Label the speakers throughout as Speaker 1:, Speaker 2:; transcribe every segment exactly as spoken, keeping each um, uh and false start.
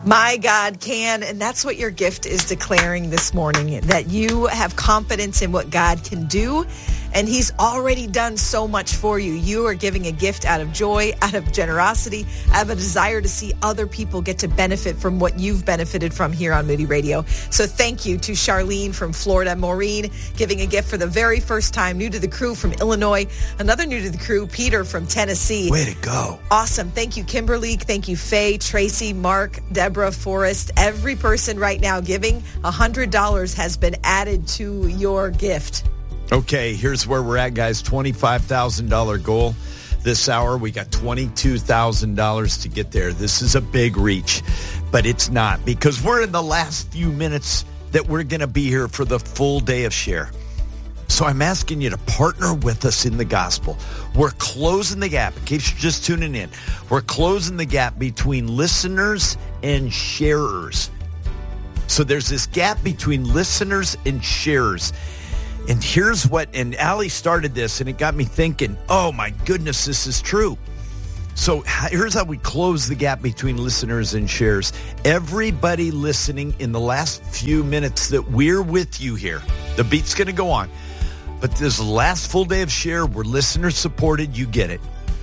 Speaker 1: My God can, and that's what your gift is declaring this morning, that you have confidence in what God can do, and he's already done so much for you. You are giving a gift out of joy, out of generosity, out of a desire to see other people get to benefit from what you've benefited from here on Moody Radio. So thank you to Charlene from Florida, Maureen giving a gift for the very first time, new to the crew from Illinois, another new to the crew, Peter from Tennessee.
Speaker 2: Way to go.
Speaker 1: Awesome. Thank you, Kimberly. Thank you, Faye, Tracy, Mark, Deborah, Forrest. Every person right now giving one hundred dollars has been added to your gift.
Speaker 2: Okay, here's where we're at, guys. twenty-five thousand dollars goal this hour. We got twenty-two thousand dollars to get there. This is a big reach, but it's not, because we're in the last few minutes that we're going to be here for the full day of Share. So I'm asking you to partner with us in the gospel. We're closing the gap. In case you're just tuning in, we're closing the gap between listeners and sharers. So there's this gap between listeners and sharers. And here's what, and Allie started this, and it got me thinking, oh my goodness, this is true. So here's how we close the gap between listeners and shares. Everybody listening in the last few minutes that we're with you here, the beat's going to go on, but this last full day of Share, we're listener supported, you get it.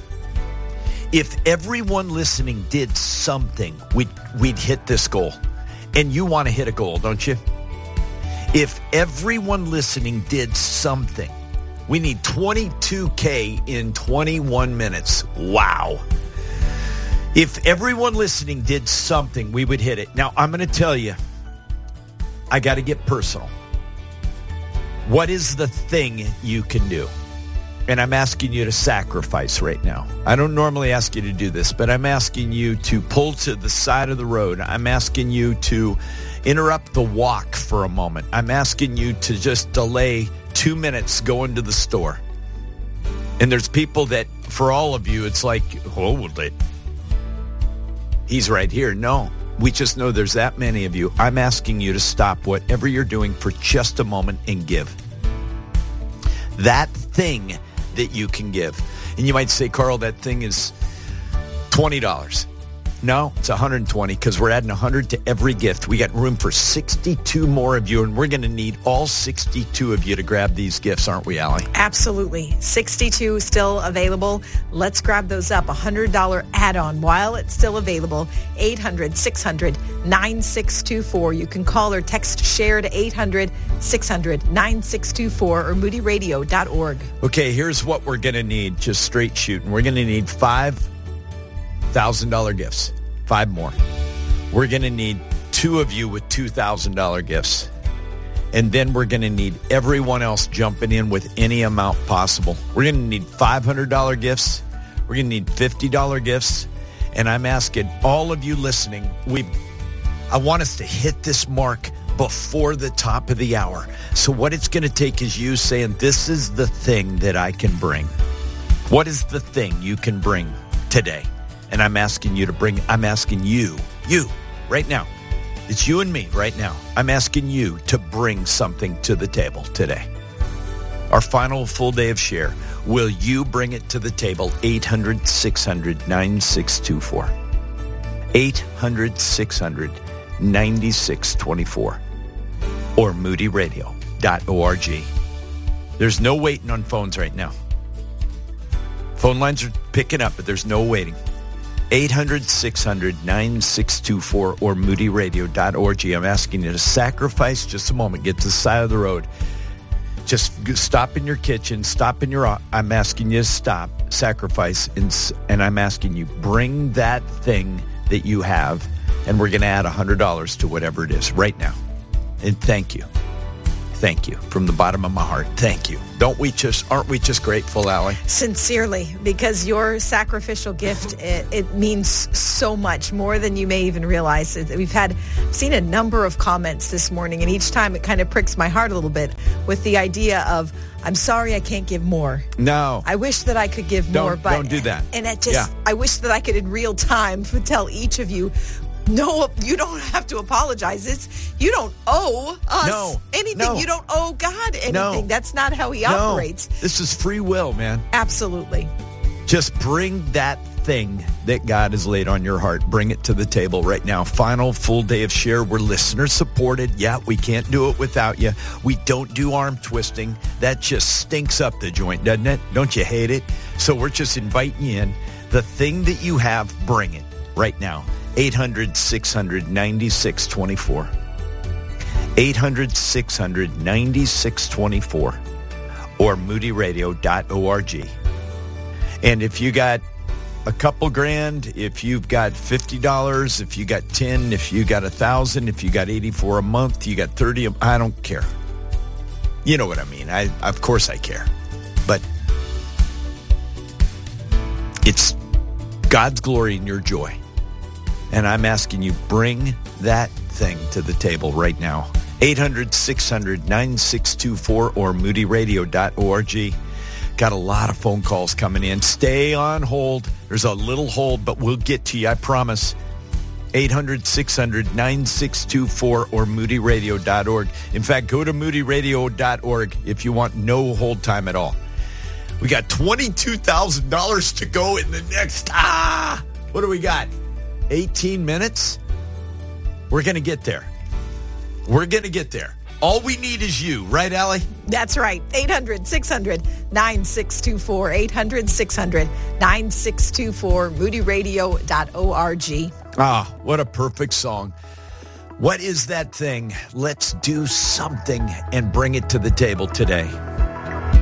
Speaker 2: If everyone listening did something, we'd, we'd hit this goal. And you want to hit a goal, don't you? If everyone listening did something, we need twenty-two K in twenty-one minutes. Wow. If everyone listening did something, we would hit it. Now, I'm going to tell you, I got to get personal. What is the thing you can do? And I'm asking you to sacrifice right now. I don't normally ask you to do this, but I'm asking you to pull to the side of the road. I'm asking you to interrupt the walk for a moment. I'm asking you to just delay two minutes going to the store. And there's people that, for all of you, it's like, hold it. He's right here. No, we just know there's that many of you. I'm asking you to stop whatever you're doing for just a moment and give. That thing that you can give. And you might say, Carl, that thing is twenty dollars. No, it's one hundred twenty, because we're adding one hundred to every gift. We got room for sixty-two more of you, and we're going to need all sixty-two of you to grab these gifts, aren't we, Allie?
Speaker 1: Absolutely. sixty-two still available. Let's grab those up. one hundred dollars add-on while it's still available. eight hundred, six hundred, nine six two four. You can call or text Share to eight hundred, six hundred, nine six two four or moody radio dot org.
Speaker 2: Okay, here's what we're going to need, just straight shooting. We're going to need five thousand dollars gifts. Five more. We're going to need two of you with two thousand dollars gifts. And then we're going to need everyone else jumping in with any amount possible. We're going to need five hundred dollars gifts. We're going to need fifty dollars gifts. And I'm asking all of you listening, we, I want us to hit this mark before the top of the hour. So what it's going to take is you saying, this is the thing that I can bring. What is the thing you can bring today? And I'm asking you to bring, I'm asking you, you, right now. It's you and me right now. I'm asking you to bring something to the table today. Our final full day of Share. Will you bring it to the table? eight hundred, six hundred, nine six two four. eight hundred, six hundred, nine six two four. Or moody radio dot org. There's no waiting on phones right now. Phone lines are picking up, but there's no waiting. eight hundred, six hundred, nine six two four or moody radio dot org. I'm asking you to sacrifice just a moment. Get to the side of the road. Just stop in your kitchen. Stop in your... I'm asking you to stop, sacrifice, and, and I'm asking you, bring that thing that you have, and we're going to add one hundred dollars to whatever it is right now. And thank you. Thank you. From the bottom of my heart, thank you. Don't we just, aren't we just grateful, Allie?
Speaker 1: Sincerely, because your sacrificial gift, it, it means so much, more than you may even realize. We've had, seen a number of comments this morning, and each time it kind of pricks my heart a little bit with the idea of, I'm sorry I can't give more.
Speaker 2: No.
Speaker 1: I wish that I could give
Speaker 2: don't,
Speaker 1: more, but...
Speaker 2: Don't do that.
Speaker 1: And it just,
Speaker 2: yeah.
Speaker 1: I wish that I could in real time tell each of you, no, you don't have to apologize. It's you don't owe us
Speaker 2: no,
Speaker 1: anything.
Speaker 2: No.
Speaker 1: You don't owe God anything.
Speaker 2: No.
Speaker 1: That's not how he
Speaker 2: no.
Speaker 1: operates.
Speaker 2: This is free will, man.
Speaker 1: Absolutely.
Speaker 2: Just bring that thing that God has laid on your heart. Bring it to the table right now. Final full day of Share. We're listener supported. Yeah, we can't do it without you. We don't do arm twisting. That just stinks up the joint, doesn't it? Don't you hate it? So we're just inviting you in. The thing that you have, bring it right now. eight hundred, six hundred, ninety-six twenty-four. eight hundred, six hundred, ninety-six twenty-four. Or moody radio dot org. And if you got a couple grand, if you've got fifty dollars, if you got ten, if you got a thousand, if you got eighty-four a month, you got thirty, I don't care. You know what I mean. I, of course I care. But it's God's glory and your joy. And I'm asking you, bring that thing to the table right now. eight hundred, six hundred, nine six two four or moody radio dot org. Got a lot of phone calls coming in. Stay on hold. There's a little hold, but we'll get to you, I promise. eight hundred, six hundred, nine six two four or moody radio dot org. In fact, go to moody radio dot org if you want no hold time at all. We got twenty-two thousand dollars to go in the next, ah, what do we got? eighteen minutes? We're going to get there. We're going to get there. All we need is you, right, Allie?
Speaker 1: That's right. eight hundred, six hundred, nine six two four. eight hundred, six hundred, nine six two four. moody radio dot org.
Speaker 2: Ah, what a perfect song. What is that thing? Let's do something and bring it to the table today.